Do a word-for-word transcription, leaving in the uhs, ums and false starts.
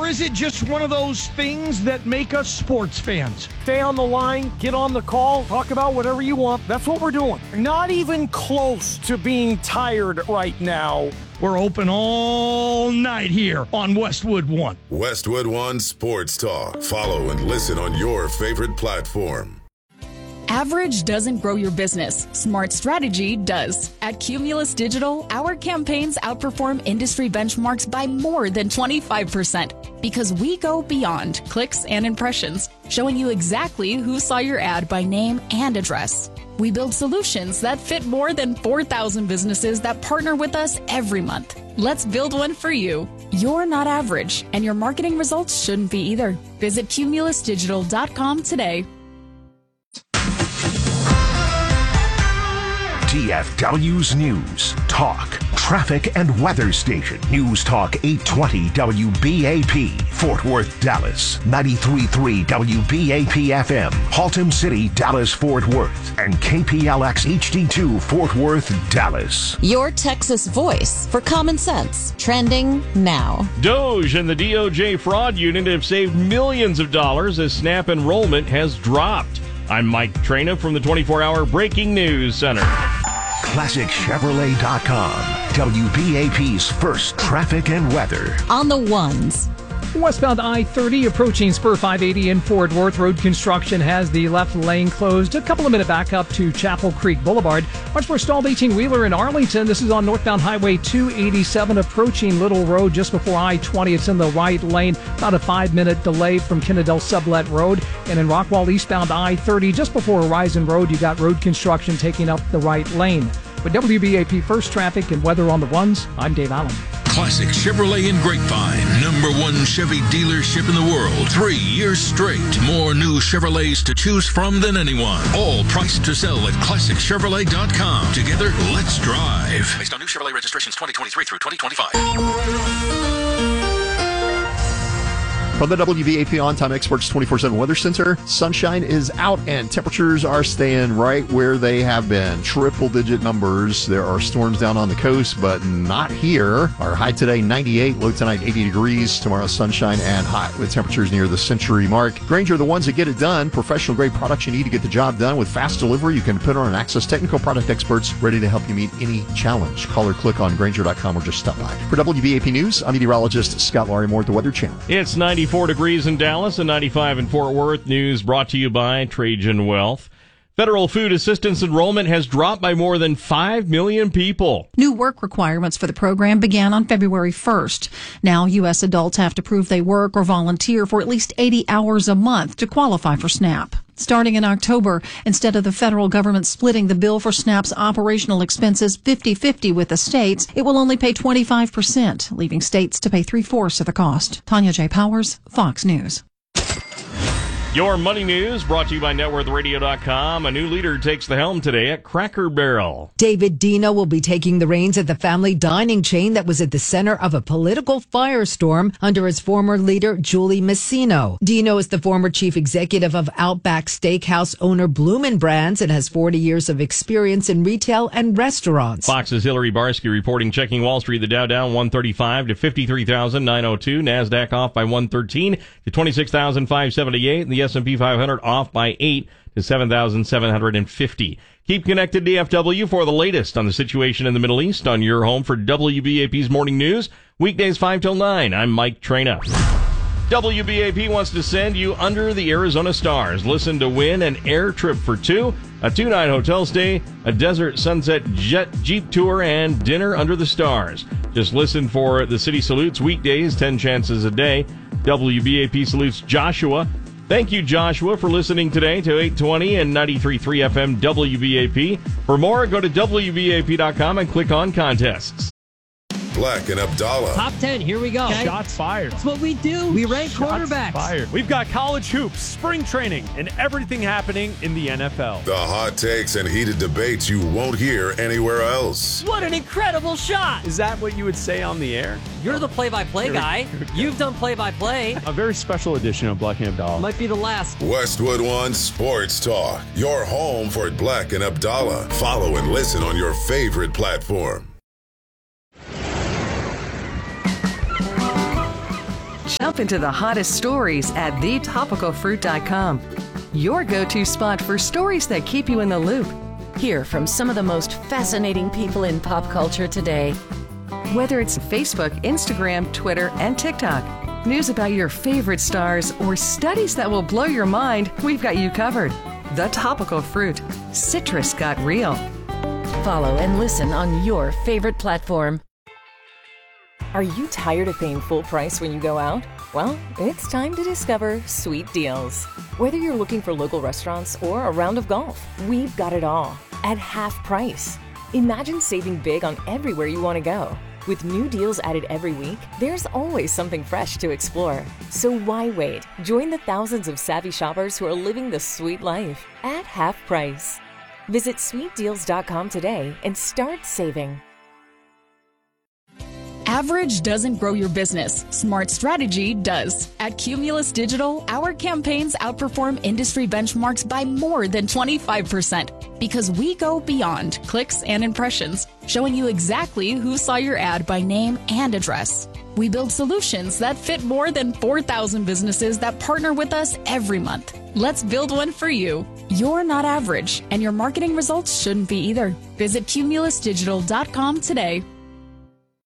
is it just one of those things that make us sports fans? Stay on the line, get on the call, talk about whatever you want. That's what we're doing. Not even close to being tired right now. We're open all night here on Westwood One. Westwood One Sports Talk. Follow and listen on your favorite platform. Average doesn't grow your business. Smart strategy does. At Cumulus Digital, our campaigns outperform industry benchmarks by more than twenty-five percent because we go beyond clicks and impressions, showing you exactly who saw your ad by name and address. We build solutions that fit more than four thousand businesses that partner with us every month. Let's build one for you. You're not average, and your marketing results shouldn't be either. Visit cumulus digital dot com today. D F W's News, Talk, Traffic, and Weather Station. News Talk eight twenty W B A P, Fort Worth, Dallas. ninety-three point three W B A P F M, Haltom City, Dallas, Fort Worth. And K P L X H D two, Fort Worth, Dallas. Your Texas voice for common sense. Trending now. Doge and the D O J fraud unit have saved millions of dollars as SNAP enrollment has dropped. I'm Mike Traina from the twenty-four hour Breaking News Center. Classic Chevrolet dot com, W B A P's first traffic and weather. On the ones. Westbound I thirty approaching Spur five eighty in Fort Worth. Road construction has the left lane closed. A couple of minute backup to Chapel Creek Boulevard. Much more stalled eighteen-wheeler in Arlington. This is on northbound Highway two eighty-seven approaching Little Road just before I twenty. It's in the right lane. About a five-minute delay from Kennedale Sublet Road. And in Rockwall eastbound I thirty just before Horizon Road, you got road construction taking up the right lane. With W B A P First Traffic and Weather on the Ones, I'm Dave Allen. Classic Chevrolet in Grapevine, number one Chevy dealership in the world. Three years straight. More new Chevrolets to choose from than anyone. All priced to sell at classic chevrolet dot com. Together, let's drive. Based on new Chevrolet registrations twenty twenty-three through twenty twenty-five. From the W B A P On-Time Experts twenty-four seven Weather Center, sunshine is out and temperatures are staying right where they have been. Triple-digit numbers. There are storms down on the coast, but not here. Our high today, ninety-eight. Low tonight, eighty degrees. Tomorrow, sunshine and hot with temperatures near the century mark. Grainger, the ones that get it done. Professional-grade products you need to get the job done with fast delivery. You can put on and access technical product experts ready to help you meet any challenge. Call or click on Grainger dot com or just stop by. For W B A P News, I'm meteorologist Scott Larimore at the Weather Channel. It's ninety-four degrees in Dallas and ninety-five in Fort Worth. News brought to you by Trajan Wealth. Federal food assistance enrollment has dropped by more than five million people. New work requirements for the program began on February first. Now, U S adults have to prove they work or volunteer for at least eighty hours a month to qualify for SNAP. Starting in October, instead of the federal government splitting the bill for SNAP's operational expenses fifty-fifty with the states, it will only pay twenty-five percent, leaving states to pay three-fourths of the cost. Tanya J. Powers, Fox News. Your money news brought to you by net worth radio dot com. A new leader takes the helm today at Cracker Barrel. David Deno will be taking the reins at the family dining chain that was at the center of a political firestorm under his former leader, Julie Masino. Deno is the former chief executive of Outback Steakhouse owner Bloomin' Brands and has forty years of experience in retail and restaurants. Fox's Hillary Barsky reporting, checking Wall Street. The Dow down one thirty-five to fifty-three thousand nine hundred two. NASDAQ off by one thirteen to twenty-six thousand five hundred seventy-eight. And the S and P five hundred off by eight to seven thousand seven hundred fifty. Keep connected to D F W for the latest on the situation in the Middle East on your home for W B A P's Morning News. Weekdays five till nine. I'm Mike Traina. W B A P wants to send you under the Arizona stars. Listen to win an air trip for two, a two-night hotel stay, a desert sunset jet jeep tour, and dinner under the stars. Just listen for the city salutes weekdays, ten chances a day. W B A P salutes Joshua. Thank you, Joshua, for listening today to eight twenty and ninety-three point three F M W B A P. For more, go to W B A P dot com and click on contests. Black and Abdallah. Top ten, here we go. Okay. Shots fired. That's what we do. We rank Shots quarterbacks. Fired. We've got college hoops, spring training, and everything happening in the N F L. The hot takes and heated debates you won't hear anywhere else. What an incredible shot. Is that what you would say on the air? You're the play-by-play guy. You've done play-by-play. A very special edition of Black and Abdallah. Might be the last. Westwood One Sports Talk. Your home for Black and Abdallah. Follow and listen on your favorite platform. Jump into the hottest stories at the topical fruit dot com. Your go-to spot for stories that keep you in the loop. Hear from some of the most fascinating people in pop culture today. Whether it's Facebook, Instagram, Twitter, and TikTok, news about your favorite stars, or studies that will blow your mind, we've got you covered. The Topical Fruit. Citrus got real. Follow and listen on your favorite platform. Are you tired of paying full price when you go out? Well, it's time to discover Sweet Deals. Whether you're looking for local restaurants or a round of golf, we've got it all at half price. Imagine saving big on everywhere you want to go. With new deals added every week, there's always something fresh to explore. So why wait? Join the thousands of savvy shoppers who are living the sweet life at half price. Visit sweet deals dot com today and start saving. Average doesn't grow your business. Smart strategy does. At Cumulus Digital, our campaigns outperform industry benchmarks by more than twenty-five percent because we go beyond clicks and impressions, showing you exactly who saw your ad by name and address. We build solutions that fit more than four thousand businesses that partner with us every month. Let's build one for you. You're not average, and your marketing results shouldn't be either. Visit cumulus digital dot com today.